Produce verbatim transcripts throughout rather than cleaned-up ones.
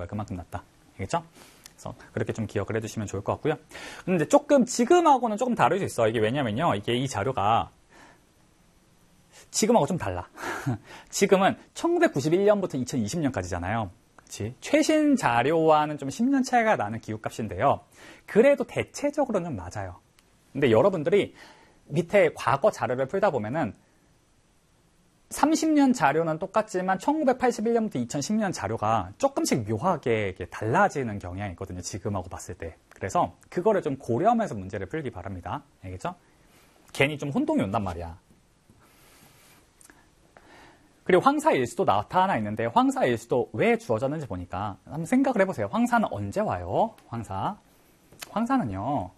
그만큼 낮다. 알겠죠? 그래서 그렇게 좀 기억을 해주시면 좋을 것 같고요. 근데 조금 지금하고는 조금 다를 수 있어. 이게 왜냐면요. 이게 이 자료가 지금하고 좀 달라. 지금은 천구백구십일 년부터 이천이십 년까지잖아요. 그치? 최신 자료와는 좀 십 년 차이가 나는 기후값인데요. 그래도 대체적으로는 좀 맞아요. 근데 여러분들이 밑에 과거 자료를 풀다 보면은 삼십 년 자료는 똑같지만 천구백팔십일 년부터 이천십 년 자료가 조금씩 묘하게 달라지는 경향이 있거든요. 지금하고 봤을 때. 그래서 그거를 좀 고려하면서 문제를 풀기 바랍니다. 알겠죠? 괜히 좀 혼동이 온단 말이야. 그리고 황사일수도 나타나 있는데 황사일수도 왜 주어졌는지 보니까 한번 생각을 해보세요. 황사는 언제 와요? 황사. 황사는요.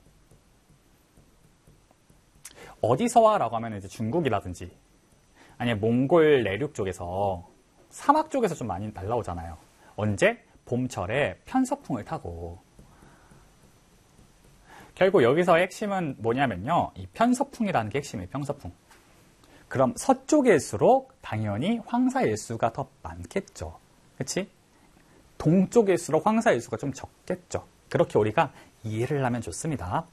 어디서 와라고 하면 이제 중국이라든지 아니면 몽골 내륙 쪽에서 사막 쪽에서 좀 많이 날라오잖아요. 언제? 봄철에 편서풍을 타고. 결국 여기서 핵심은 뭐냐면요. 이 편서풍이라는 게 핵심이에요. 편서풍. 그럼 서쪽일수록 당연히 황사일수가 더 많겠죠. 그렇지? 동쪽일수록 황사일수가 좀 적겠죠. 그렇게 우리가 이해를 하면 좋습니다.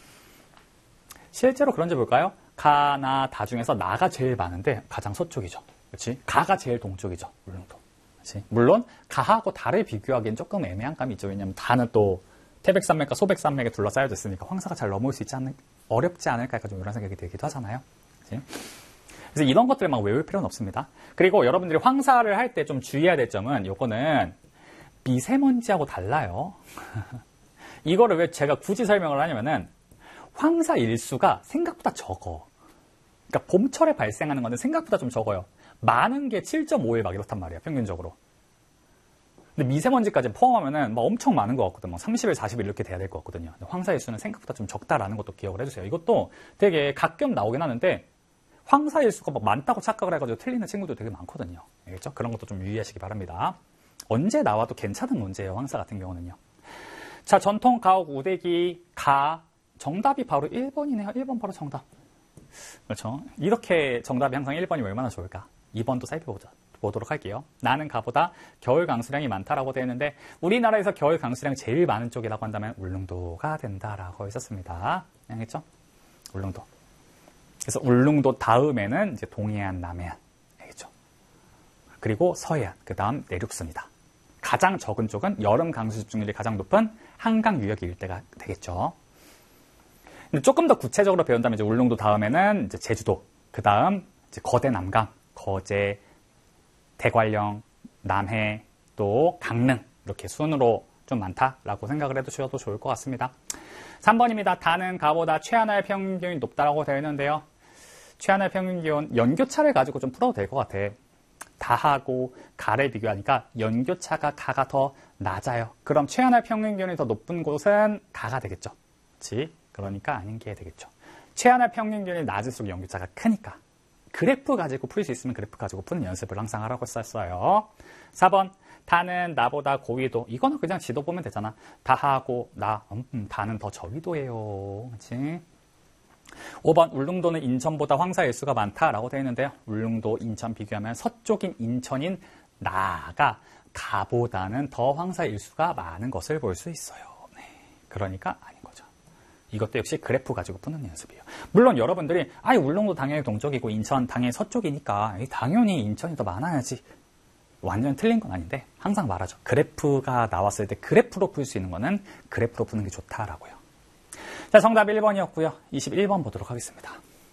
실제로 그런지 볼까요? 가, 나, 다 중에서 나가 제일 많은데 가장 서쪽이죠. 그렇지? 가가 제일 동쪽이죠. 울릉도. 그렇지? 물론 가하고 다를 비교하기엔 조금 애매한 감이 있죠. 왜냐하면 다는 또 태백산맥과 소백산맥에 둘러싸여져 있으니까 황사가 잘 넘어올 수 있지 않을, 어렵지 않을까 좀 이런 생각이 들기도 하잖아요. 그렇지? 그래서 이런 것들을 막 외울 필요는 없습니다. 그리고 여러분들이 황사를 할 때 좀 주의해야 될 점은 요거는 미세먼지하고 달라요. 이거를 왜 제가 굳이 설명을 하냐면은 황사 일수가 생각보다 적어. 그러니까 봄철에 발생하는 건데 생각보다 좀 적어요. 많은 게 칠 점 오 일 막 이렇단 말이야, 평균적으로. 근데 미세먼지까지 포함하면은 막 엄청 많은 것 같거든. 막 삼십 일, 사십 일 이렇게 돼야 될 것 같거든요. 근데 황사 일수는 생각보다 좀 적다라는 것도 기억을 해주세요. 이것도 되게 가끔 나오긴 하는데 황사 일수가 막 많다고 착각을 해가지고 틀리는 친구도 되게 많거든요. 알겠죠? 그런 것도 좀 유의하시기 바랍니다. 언제 나와도 괜찮은 문제예요, 황사 같은 경우는요. 자, 전통 가옥 우대기 가. 정답이 바로 일 번이네요. 일 번 바로 정답. 그렇죠. 이렇게 정답이 항상 일 번이 얼마나 좋을까? 이 번도 살펴보도록 할게요. 나는 가보다 겨울 강수량이 많다라고 되어 있는데 우리나라에서 겨울 강수량이 제일 많은 쪽이라고 한다면 울릉도가 된다라고 있었습니다. 알겠죠? 울릉도. 그래서 울릉도 다음에는 이제 동해안, 남해안. 알겠죠? 그리고 서해안, 그 다음 내륙선이다. 가장 적은 쪽은 여름 강수 집중률이 가장 높은 한강 유역 일대가 되겠죠. 근데 조금 더 구체적으로 배운다면 이제 울릉도 다음에는 이제 제주도, 그 다음 이제 거대 남강, 거제, 대관령, 남해, 또 강릉 이렇게 순으로 좀 많다라고 생각을 해두셔도 좋을 것 같습니다. 삼 번입니다. 다는 가보다 최하나의 평균 높다라고 되어 있는데요. 최하나의 평균 기온 연교차를 가지고 좀 풀어도 될 것 같아. 다하고 가를 비교하니까 연교차가 가가 더 낮아요. 그럼 최하나의 평균 기온이 더 높은 곳은 가가 되겠죠. 그렇지? 그러니까 아닌 게 되겠죠. 최하나의 평균 기온이 낮을수록 연교차가 크니까. 그래프 가지고 풀 수 있으면 그래프 가지고 푸는 연습을 항상 하라고 썼어요. 사 번. 다는 나보다 고위도. 이거는 그냥 지도 보면 되잖아. 다하고 나. 음, 다는 더 저위도예요. 그렇지? 오 번. 울릉도는 인천보다 황사 일수가 많다라고 되어 있는데요. 울릉도, 인천 비교하면 서쪽인 인천인 나가 가보다는 더 황사 일수가 많은 것을 볼 수 있어요. 네. 그러니까 아닌 거죠. 이것도 역시 그래프 가지고 푸는 연습이에요. 물론 여러분들이 아이 울릉도 당연히 동쪽이고 인천 당연히 서쪽이니까 당연히 인천이 더 많아야지. 완전 틀린 건 아닌데 항상 말하죠. 그래프가 나왔을 때 그래프로 풀 수 있는 거는 그래프로 푸는 게 좋다라고요. 자, 정답 일 번이었고요. 이십일 번 보도록 하겠습니다.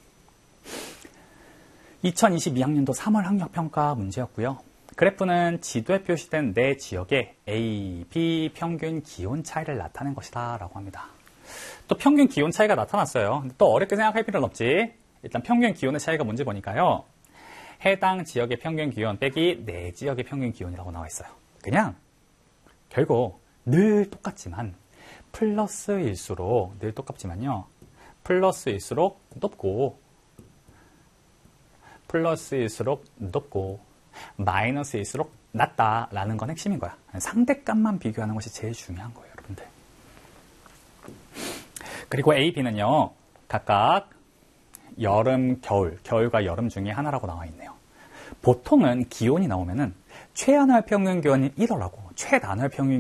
이천이십이 학년도 삼월 학력평가 문제였고요. 그래프는 지도에 표시된 내 지역의 A, B 평균 기온 차이를 나타낸 것이다 라고 합니다. 또 평균 기온 차이가 나타났어요. 근데 또 어렵게 생각할 필요는 없지. 일단 평균 기온의 차이가 뭔지 보니까요. 해당 지역의 평균 기온 빼기 내 지역의 평균 기온이라고 나와 있어요. 그냥 결국 늘 똑같지만 플러스일수록 늘 똑같지만요. 플러스일수록 높고 플러스일수록 높고 마이너스일수록 낮다라는 건 핵심인 거야. 상대값만 비교하는 것이 제일 중요한 거예요, 여러분들. 그리고 A, B는요. 각각 여름, 겨울, 겨울과 여름 중에 하나라고 나와 있네요. 보통은 기온이 나오면은 최하늘 평균 기온이 일월하고 최단월 평균